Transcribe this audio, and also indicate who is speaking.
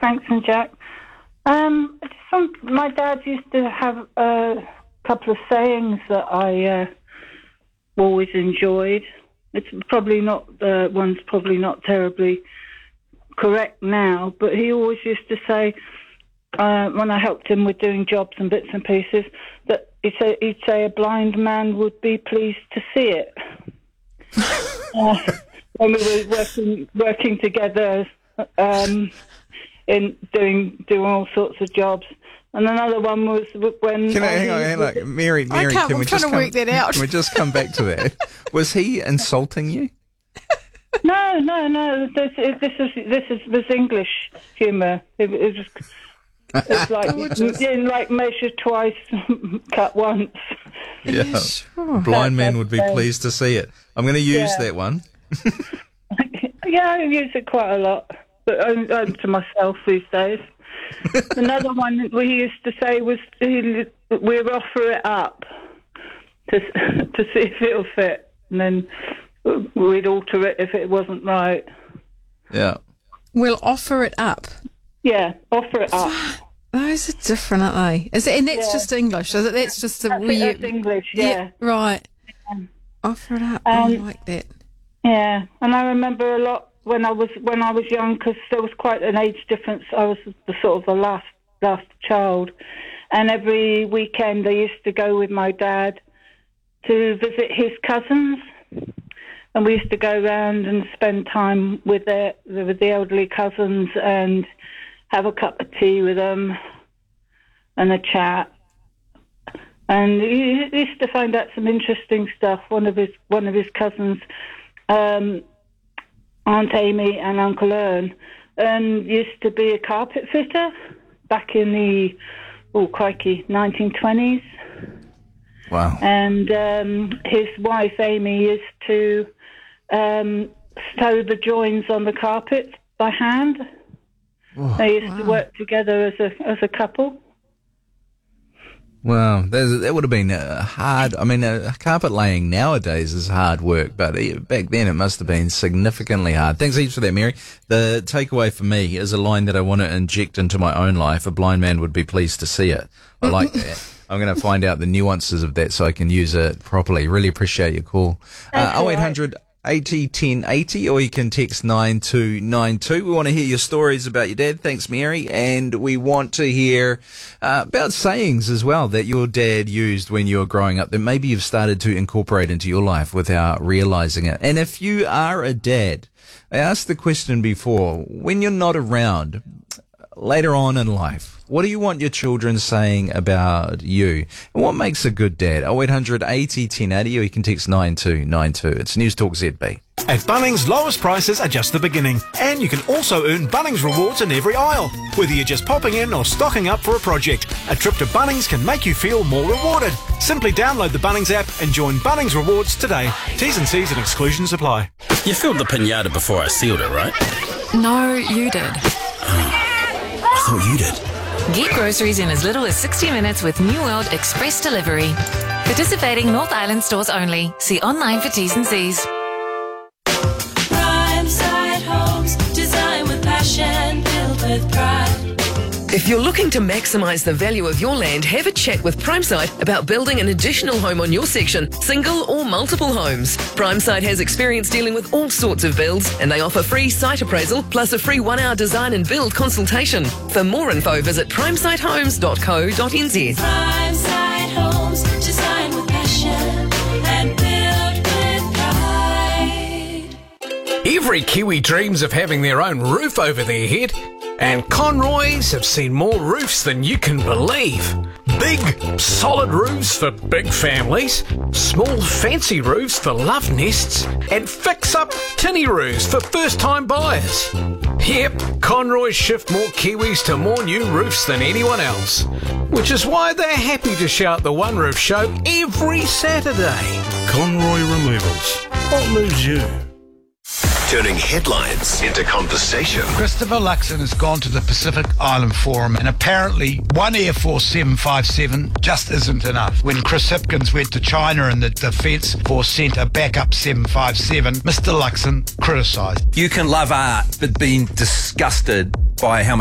Speaker 1: Franks and Jack. My dad used to have a couple of sayings that I always enjoyed. It's probably not one's probably not terribly correct now, but he always used to say when I helped him with doing jobs and bits and pieces that he'd say a blind man would be pleased to see it. When we were working together in doing all sorts of jobs. And another one was when...
Speaker 2: Hang on, Mary,
Speaker 3: I'm trying to work that out.
Speaker 2: Can we just come back to that? Was he insulting you?
Speaker 1: No. This was English humour. It was like measure twice, cut once.
Speaker 2: Yeah, sure. Blind man would be pleased to see it. I'm going to use that one.
Speaker 1: Yeah, I use it quite a lot, but only to myself these days. Another one we used to say was, we'll offer it up to see if it'll fit, and then we'd alter it if it wasn't right.
Speaker 2: Yeah.
Speaker 3: We'll offer it up.
Speaker 1: Yeah, offer it up.
Speaker 3: Those are different, aren't they? And that's just English, is it? That's just
Speaker 1: that's English, yeah.
Speaker 3: Right.
Speaker 1: Yeah.
Speaker 3: Offer it up. I like that.
Speaker 1: Yeah, and I remember a lot when I was young, because there was quite an age difference. I was the last child, and every weekend I used to go with my dad to visit his cousins, and we used to go around and spend time with the elderly cousins and have a cup of tea with them and a chat. And he used to find out some interesting stuff. One of his cousins, Aunt Amy and Uncle Ern, used to be a carpet fitter back in the 1920s.
Speaker 2: Wow.
Speaker 1: And his wife Amy used to sew the joins on the carpet by hand.
Speaker 2: Whoa.
Speaker 1: They used to work together as a couple.
Speaker 2: Wow, that would have been hard. I mean, carpet laying nowadays is hard work, but back then it must have been significantly hard. Thanks heaps for that, Mary. The takeaway for me is a line that I want to inject into my own life. A blind man would be pleased to see it. I like that. I'm going to find out the nuances of that so I can use it properly. Really appreciate your call. 0800 80 10 80, or you can text 9292. We want to hear your stories about your dad. Thanks, Mary. And we want to hear about sayings as well that your dad used when you were growing up that maybe you've started to incorporate into your life without realizing it. And if you are a dad, I asked the question before, when you're not around, later on in life, what do you want your children saying about you? And what makes a good dad? 0800 80 10 80, or you can text 9292. It's News Talk ZB.
Speaker 4: At Bunnings, lowest prices are just the beginning. And you can also earn Bunnings rewards in every aisle. Whether you're just popping in or stocking up for a project, a trip to Bunnings can make you feel more rewarded. Simply download the Bunnings app and join Bunnings Rewards today. T's and C's and exclusions apply.
Speaker 5: You filled the pinata before I sealed it, right?
Speaker 6: No, you did.
Speaker 5: I thought you did.
Speaker 6: Get groceries in as little as 60 minutes with New World Express Delivery. Participating North Island stores only. See online for T's and C's.
Speaker 7: Primeside Homes, design with passion, built with pride.
Speaker 8: If you're looking to maximise the value of your land, have a chat with Primeside about building an additional home on your section, single or multiple homes. Primeside has experience dealing with all sorts of builds, and they offer free site appraisal plus a free 1-hour design and build consultation. For more info, visit primesidehomes.co.nz.
Speaker 7: Primeside Homes, design with passion and built with pride.
Speaker 9: Every Kiwi dreams of having their own roof over their head. And Conroy's have seen more roofs than you can believe. Big, solid roofs for big families, small, fancy roofs for love nests, and fix-up tinny roofs for first-time buyers. Yep, Conroy's shift more Kiwis to more new roofs than anyone else, which is why they're happy to shout the One Roof Show every Saturday.
Speaker 10: Conroy Removals. What moves you?
Speaker 11: Turning headlines into conversation.
Speaker 12: Christopher Luxon has gone to the Pacific Island Forum, and apparently one Air Force 757 just isn't enough. When Chris Hipkins went to China and the Defence Force sent a backup 757, Mr. Luxon criticised.
Speaker 13: You can love art, but being disgusted by how